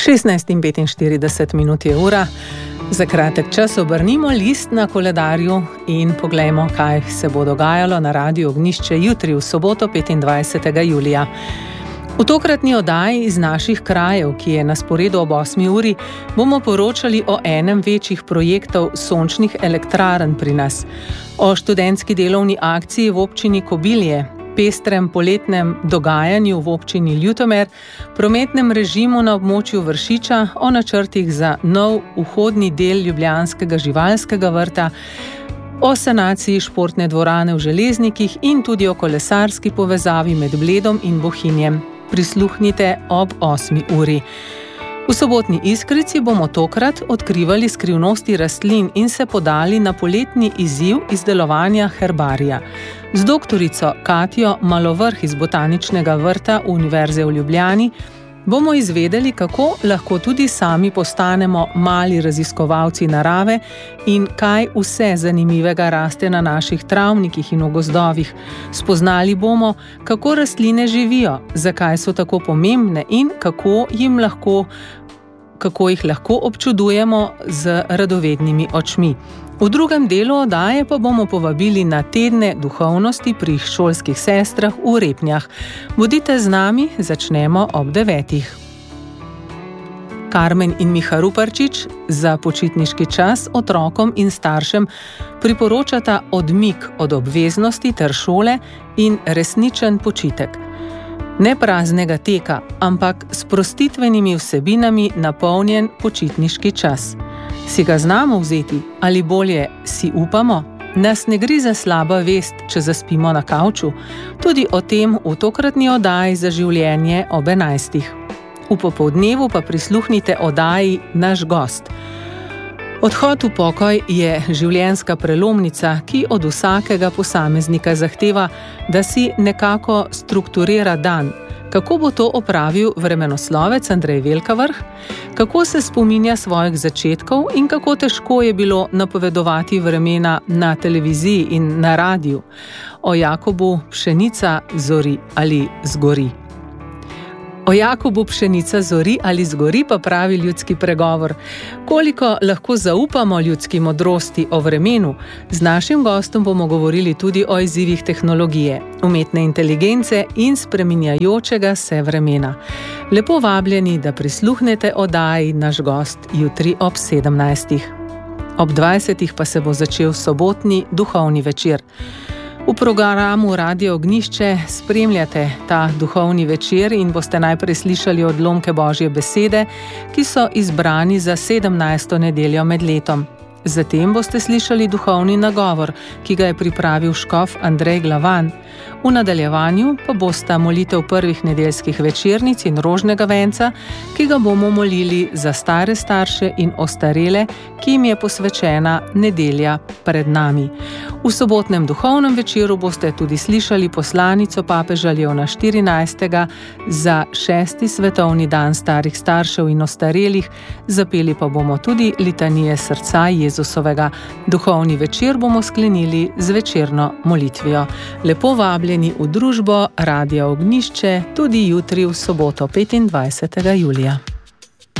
16:45 je ura. Za kratek čas obrnimo list na koledarju in poglejmo, kaj se bo dogajalo na Radiu Ognjišče jutri, v soboto 25. julija. V tokratni oddaji iz naših krajev, ki je na sporedu ob 8. uri, bomo poročali o enem večjih projektov sončnih elektrarn pri nas, o študentski delovni akciji v občini Kobilje, pestrem poletnem dogajanju v občini Ljutomer, prometnem režimu na območju Vršiča, o načrtih za nov vhodni del ljubljanskega živalskega vrta, o sanaciji športne dvorane v Železnikih in tudi o kolesarski povezavi med Bledom in Bohinjem. Prisluhnite ob 8. uri. V sobotni Iskrici bomo tokrat odkrivali skrivnosti rastlin in se podali na poletni izziv izdelovanja herbarija. Z doktorico Katjo Malovrh iz Botaničnega vrta Univerze v Ljubljani bomo izvedeli, kako lahko tudi sami postanemo mali raziskovalci narave in kaj vse zanimivega raste na naših travnikih in v gozdovih. Spoznali bomo, kako rastline živijo, zakaj so tako pomembne in kako jih lahko občudujemo z radovednimi očmi. V drugem delu oddaje pa bomo povabili na tedne duhovnosti pri šolskih sestrah v Repnjah. Bodite z nami, začnemo ob 9. Karmen in Miha Ruparčič za počitniški čas otrokom in staršem priporočata odmik od obveznosti ter šole in resničen počitek. Ne praznega teka, ampak s sprostitvenimi vsebinami napolnjen počitniški čas. Si ga znamo vzeti ali bolje si upamo? Nas ne grize slaba vest, če zaspimo na kavču? Tudi o tem v tokratni oddaji za življenje ob 11. V popoldnevu pa prisluhnite oddaji Naš gost. Odhod v pokoj je življenjska prelomnica, ki od vsakega posameznika zahteva, da si nekako strukturira dan. Kako bo to opravil vremenoslovec Andrej Velkavrh? Kako se spominja svojih začetkov in kako težko je bilo napovedovati vremena na televiziji in na radiju? O Jakobu pšenica zori ali zgori. O Jakobu pšenica zori ali zgori pa pravi ljudski pregovor. Koliko lahko zaupamo ljudski modrosti o vremenu? Z našim gostom bomo govorili tudi o izzivih tehnologije, umetne inteligence in spreminjajočega se vremena. Lepo vabljeni, da prisluhnete oddaji Naš gost jutri ob 17. Ob 20. pa se bo začel sobotni duhovni večer. V programu Radio Ognjišče spremljate ta duhovni večer in boste najprej slišali odlomke Božje besede, ki so izbrani za 17. nedeljo med letom. Zatem boste slišali duhovni nagovor, ki ga je pripravil škof Andrej Glavan. V nadaljevanju pa bosta molitev prvih nedeljskih večernic in rožnega venca, ki ga bomo molili za stare starše in ostarele, ki jim je posvečena nedelja pred nami. V sobotnem duhovnem večeru boste tudi slišali poslanico papeža Leona 14. za 6. svetovni dan starih staršev in ostarelih, zapeli pa bomo tudi litanije srca Jezusovega. Duhovni večer bomo sklenili z večerno molitvijo. Lepo vabljeni v družbo Radia Ognjišče tudi jutri v soboto 25. julija.